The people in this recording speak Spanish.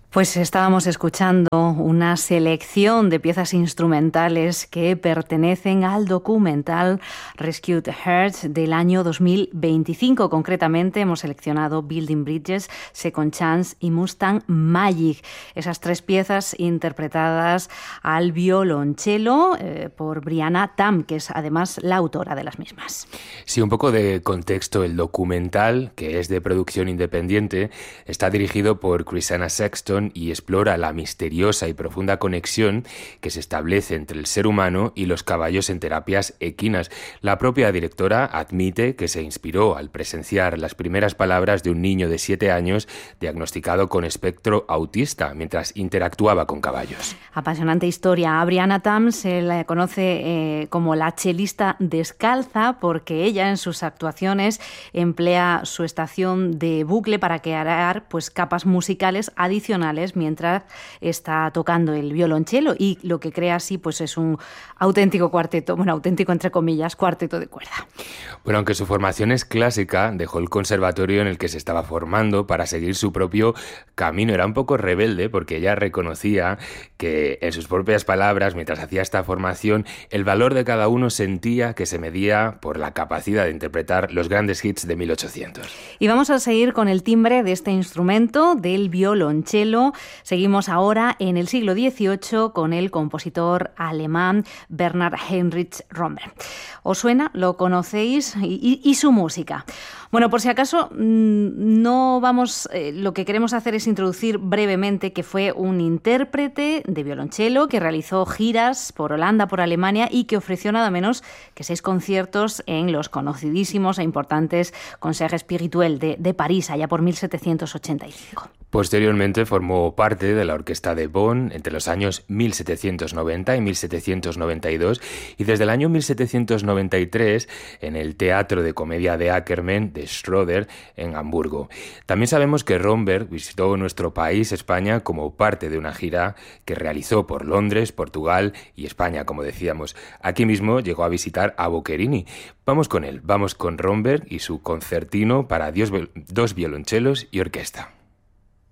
Pues estábamos escuchando una selección de piezas instrumentales que pertenecen al documental Rescued Hearts del año 2025. Concretamente hemos seleccionado Building Bridges, Second Chance y Mustang Magic. Esas tres piezas interpretadas al violonchelo por Brianna Tam, que es además la autora de las mismas. Sí, un poco de contexto. El documental, que es de producción independiente, está dirigido por Chrisanna Sexton y explora la misteriosa y profunda conexión que se establece entre el ser humano y los caballos en terapias equinas. La propia directora admite que se inspiró al presenciar las primeras palabras de un niño de 7 años diagnosticado con espectro autista mientras interactuaba con caballos. Apasionante historia. A Brianna Tam se la conoce como la chelista descalza porque ella en sus actuaciones emplea su estación de bucle para crear capas musicales adicionales mientras está tocando el violonchelo, y lo que crea así es un auténtico cuarteto, auténtico entre comillas, cuarteto de cuerda. Bueno, aunque su formación es clásica, dejó el conservatorio en el que se estaba formando para seguir su propio camino. Era un poco rebelde porque ella reconocía que, en sus propias palabras, mientras hacía esta formación, el valor de cada uno sentía que se medía por la capacidad de interpretar los grandes hits de 1800. Y vamos a seguir con el timbre de este instrumento, del violonchelo. Seguimos ahora en el siglo XVIII con el compositor alemán Bernhard Heinrich Romberg. ¿Os suena? ¿Lo conocéis? ¿Y su música? Bueno, por si acaso, lo que queremos hacer es introducir brevemente que fue un intérprete de violonchelo que realizó giras por Holanda, por Alemania, y que ofreció nada menos que 6 conciertos en los conocidísimos e importantes Concerts Spirituels de París, allá por 1785. Posteriormente formó parte de la Orquesta de Bonn entre los años 1790 y 1792 y desde el año 1793 en el Teatro de Comedia de Ackermann de Schroeder en Hamburgo. También sabemos que Romberg visitó nuestro país, España, como parte de una gira que realizó por Londres, Portugal y España, como decíamos. Aquí mismo llegó a visitar a Boccherini. Vamos con él, vamos con Romberg y su concertino para 2 violonchelos y orquesta.